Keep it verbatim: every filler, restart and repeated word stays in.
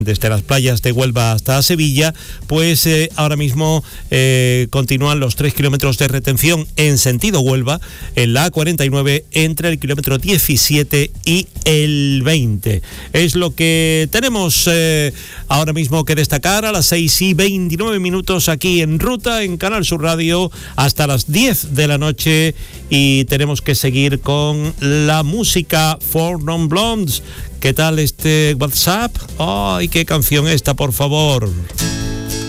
desde las playas de Huelva hasta Sevilla, pues eh, ahora mismo eh, continúan los tres kilómetros de retención en sentido Huelva en la A cuarenta y nueve entre el kilómetro diecisiete y el veinte. Es lo que tenemos eh, ahora mismo que destacar a las seis y veintinueve minutos aquí en Ruta, en Canal Sur Radio, hasta las diez de la noche, y tenemos que seguir con la música. Four Non Blondes. ¿Qué tal este WhatsApp? ¡Ay, qué canción esta, por favor!